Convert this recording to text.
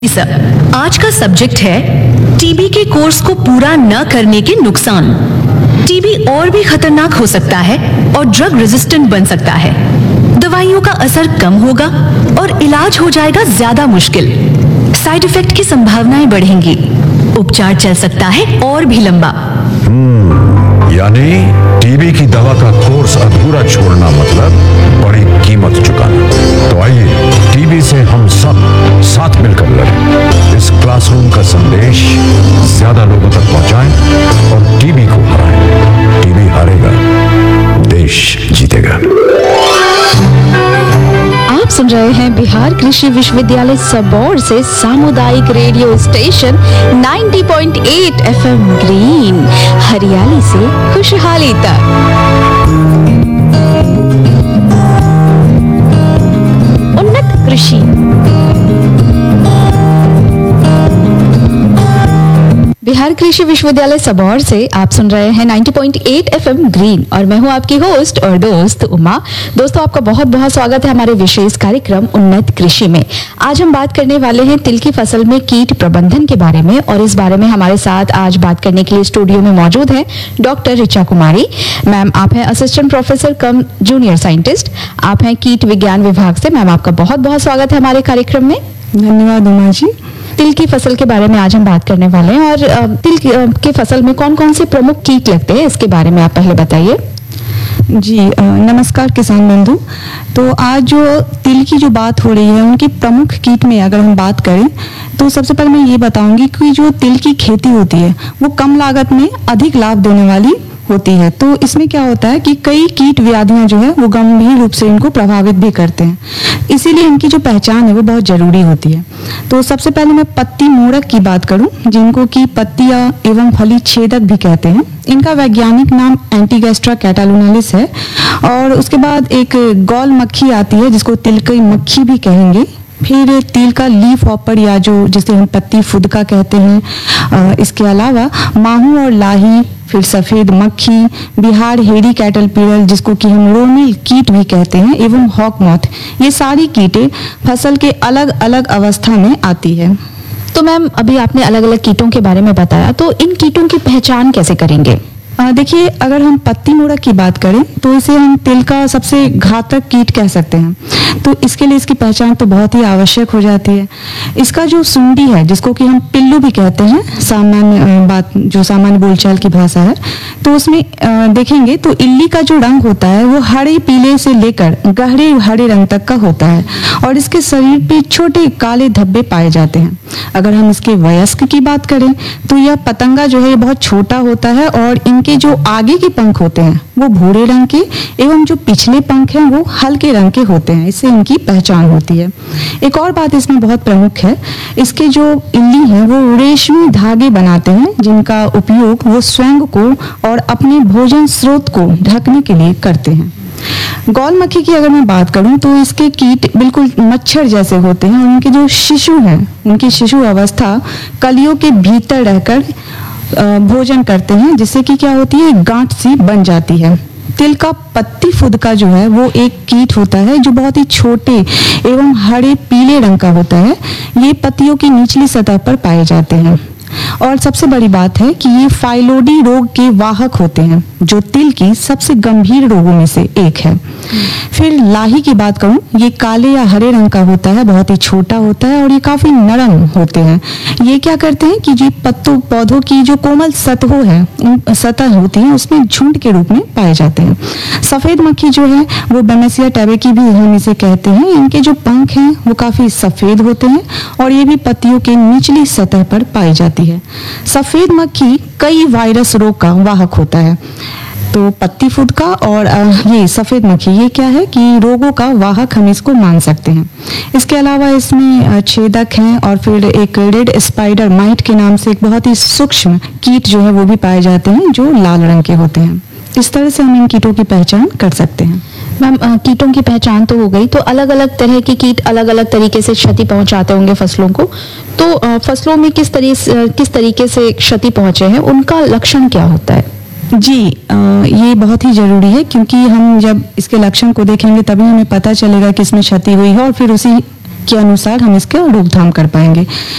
Sir, आज का subject है टीबी के कोर्स को पूरा न करने के नुकसान। टीबी और भी खतरनाक हो सकता है और ड्रग रेजिस्टेंट बन सकता है। दवाइयों का असर कम होगा और इलाज हो जाएगा ज्यादा मुश्किल। साइड इफेक्ट की संभावनाएं बढ़ेंगी। उपचार चल सकता है और भी लंबा। यानी टीबी की दवा का कोर्स अधूरा छोड़ना मतलब बड़ी कीमत चुकाना। तो आइए टीबी से हम सब साथ मिलकर लड़ें। इस क्लासरूम का संदेश ज्यादा लोगों तक पहुंचाएं और टीबी को हराएं। टीबी हारेगा, देश जीतेगा। आप सुन रहे हैं बिहार कृषि विश्वविद्यालय सबौर से सामुदायिक रेडियो स्टेशन 90.8 FM ग्रीन, हरियाली से खुशहाली तक। उन्नत कृषि। बिहार कृषि विश्वविद्यालय सबौर से आप सुन रहे हैं 90.8 FM ग्रीन और मैं हूं आपकी होस्ट और दोस्त उमा। दोस्तों, आपका बहुत बहुत स्वागत है हमारे विशेष कार्यक्रम उन्नत कृषि में। आज हम बात करने वाले हैं तिल की फसल में कीट प्रबंधन के बारे में और इस बारे में हमारे साथ आज बात करने के लिए स्टूडियो में मौजूद है डॉक्टर ऋचा कुमारी। मैम, आप हैं असिस्टेंट प्रोफेसर कम जूनियर साइंटिस्ट, आप हैं कीट विज्ञान विभाग से। मैम, आपका बहुत बहुत स्वागत है हमारे कार्यक्रम में। धन्यवाद उमा जी। तिल की फसल के बारे में आज हम बात करने वाले हैं और तिल की फसल में कौन कौन से प्रमुख कीट लगते हैं, इसके बारे में आप पहले बताइए। जी नमस्कार किसान बंधु। तो आज जो तिल की जो बात हो रही है उनकी प्रमुख कीट में अगर हम बात करें तो सबसे पहले मैं ये बताऊंगी कि जो तिल की खेती होती है वो कम लागत में अधिक लाभ देने वाली होती है। तो इसमें क्या होता है कि कई कीट व्याधियां जो है वो गंभीर रूप से इनको प्रभावित भी करते हैं, इसीलिए इनकी जो पहचान है वो बहुत जरूरी होती है। तो सबसे पहले मैं पत्ती मोड़क की बात करूं, जिनको की पत्तियां एवं फली छेदक भी कहते हैं। इनका वैज्ञानिक नाम एंटीगैस्ट्रा कैटालुनालिस है। और उसके बाद एक गौल मक्खी आती है जिसको तिल की मक्खी भी कहेंगे। फिर तिल का लीफ हॉपर या जो जिसे हम पत्ती फुदका कहते हैं। इसके अलावा माहू और लाही, फिर सफेद मक्खी, बिहार हेरी कैटरपिलर जिसको कि हम रोमिल कीट भी कहते हैं, एवं हॉक मॉथ, ये सारी कीटें फसल के अलग अलग अवस्था में आती है। तो मैम, अभी आपने अलग अलग कीटों के बारे में बताया, तो इन कीटों की पहचान कैसे करेंगे? देखिए, अगर हम पत्ती मोड़क की बात करें तो इसे हम तिल का सबसे घातक कीट कह सकते हैं। तो इसके लिए इसकी पहचान तो बहुत ही आवश्यक हो जाती है। इसका जो सुंडी है जिसको कि हम पिल्लू भी कहते हैं, सामान्य बात जो सामान्य बोलचाल की भाषा है, तो उसमें देखेंगे तो इल्ली का जो रंग होता है वो हरे पीले से लेकर गहरे हरे रंग तक का होता है और इसके शरीर पे छोटे काले धब्बे पाए जाते हैं। अगर हम इसके वयस्क की बात करें तो यह पतंगा जो है ये बहुत छोटा होता है और इनके जो आगे के पंख होते हैं वो भूरे रंग के एवं जो पिछले पंख हैं वो हल्के रंग के होते हैं। इससे इनकी पहचान होती है। एक और बात इसमें बहुत प्रमुख है, इसके जो इल्ली हैं वो रेशमी धागे बनाते हैं जिनका उपयोग वो स्वयं को और अपने भोजन स्रोत को ढकने के लिए करते हैं। गौल मक्खी की अगर मैं बात करूं तो इसके कीट बिल्कुल मच्छर जैसे होते हैं और उनके जो शिशु हैं उनकी शिशु अवस्था कलियों के भीतर रहकर भोजन करते हैं, जिससे कि क्या होती है, गांठ सी बन जाती है। तिल का पत्ती फुदका जो है वो एक कीट होता है जो बहुत ही छोटे एवं हरे पीले रंग का होता है। ये पत्तियों की निचली सतह पर पाए जाते हैं और सबसे बड़ी बात है कि ये फाइलोडी रोग के वाहक होते हैं जो तिल की सबसे गंभीर रोगों में से एक है। फिर लाही की बात करूं, ये काले या हरे रंग का होता है, बहुत ही छोटा होता है और ये काफी नरम होते हैं। ये क्या करते हैं कि जो पौधों की जो कोमल सतह होती है उसमें झुंड के रूप में पाए जाते हैं। सफेद मक्खी जो है वो बेमेसिया टैबेकी भी हम इसे कहते हैं। इनके जो पंख हैं वो काफी सफेद होते हैं और ये भी पत्तियों के निचली सतह पर पाई जाती है। सफेद मक्खी कई वायरस रोग का वाहक होता है। तो पत्ती फुदका और ये सफेद मक्खी ये क्या है कि रोगों का वाहक हम इसको मान सकते हैं। इसके अलावा इसमें छेदक हैं और फिर एक रेड स्पाइडर माइट के नाम से एक बहुत ही सूक्ष्म कीट जो है वो भी पाए जाते हैं जो लाल रंग के होते हैं। इस तरह से हम इन कीटों की पहचान कर सकते हैं। मैम, कीटों की पहचान तो हो गई, तो अलग अलग तरह के कीट अलग अलग तरीके से क्षति पहुंचाते होंगे फसलों को। तो फसलों में किस तरीके से क्षति पहुंचे हैं, उनका लक्षण क्या होता है? जी ये बहुत ही जरूरी है क्योंकि हम जब इसके लक्षण को देखेंगे तभी हमें पता चलेगा कि इसमें क्षति हुई है और फिर उसी के अनुसार हम इसके रोकथाम कर पाएंगे।